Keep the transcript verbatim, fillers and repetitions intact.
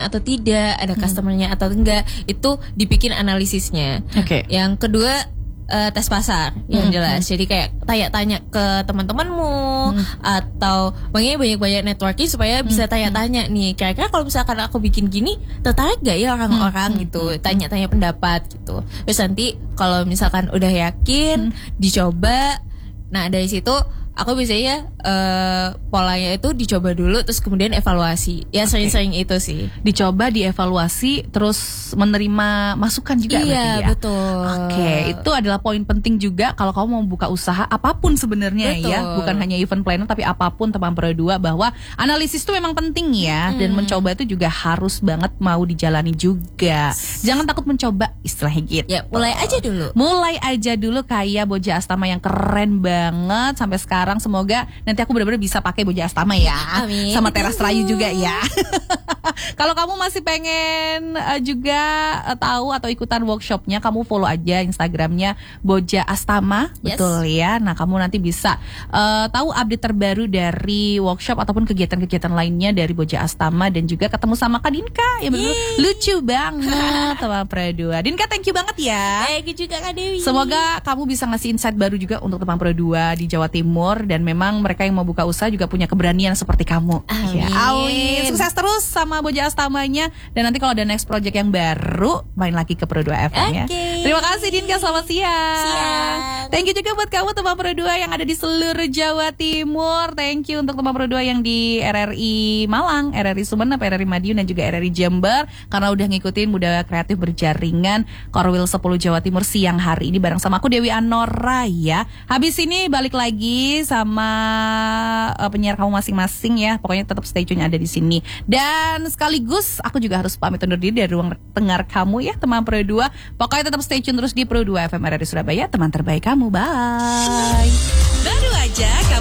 atau tidak, ada customernya atau enggak, itu dibikin analisisnya. Oke. Okay. Yang kedua uh, tes pasar yang hmm. jelas. Jadi kayak tanya-tanya ke teman-temanmu hmm. atau makanya banyak-banyak networking supaya bisa tanya-tanya nih. Kira-kira kalau misalkan aku bikin gini, tertarik gak ya orang-orang hmm. gitu? Tanya-tanya pendapat gitu. Terus nanti kalau misalkan udah yakin, hmm. dicoba. Nah dari situ aku biasanya uh, polanya itu dicoba dulu terus kemudian evaluasi. Ya sering-sering okay. itu sih. Dicoba, dievaluasi, terus menerima masukan juga. Iya ya? betul. Oke, okay. Itu adalah poin penting juga kalau kamu mau buka usaha apapun sebenarnya ya, bukan hanya event planner tapi apapun teman Pro dua, bahwa analisis itu memang penting ya, hmm. dan mencoba itu juga harus banget mau dijalani juga. Jangan takut mencoba, istilahnya gitu. Ya, mulai aja dulu. Mulai aja dulu kayak Boja Astama yang keren banget sampai sekarang. Semoga nanti aku benar-benar bisa pakai Boja Astama ya. Amin. Sama Teras Rayu juga ya. Kalau kamu masih pengen uh, juga uh, tahu atau ikutan workshopnya, kamu follow aja Instagramnya Boja Astama. Yes. Betul ya. Nah kamu nanti bisa uh, tahu update terbaru dari workshop ataupun kegiatan-kegiatan lainnya dari Boja Astama. Dan juga ketemu sama Kak Dinka. Ya betul, lucu banget teman Pro dua. Dinka, thank you banget ya. Thank you juga Kak Dewi. Semoga kamu bisa ngasih insight baru juga untuk teman Pro dua di Jawa Timur. Dan memang mereka yang mau buka usaha juga punya keberanian seperti kamu. Amin. Ya, amin. Sukses terus sama Boja Astamanya. Dan nanti kalau ada next project yang baru, main lagi ke Pro dua F M ya. Okay. Terima kasih Dinka, selamat siang. Siang. Thank you juga buat kamu teman Pro dua yang ada di seluruh Jawa Timur. Thank you untuk teman Pro dua yang di R R I Malang, R R I Sumeneb, R R I Madiun dan juga R R I Jember. Karena udah ngikutin Muda Kreatif Berjaringan Korwil sepuluh Jawa Timur siang hari ini bareng sama aku Dewi Anora ya. Habis ini balik lagi sama uh, penyiar kamu masing-masing ya. Pokoknya tetap stay tune ada di sini. Dan sekaligus aku juga harus pamit undur diri dari ruang dengar kamu ya teman Pro dua. Pokoknya tetap stay tune terus di Pro dua F M R R I Surabaya, teman terbaik kamu. Bye. Baru aja kamu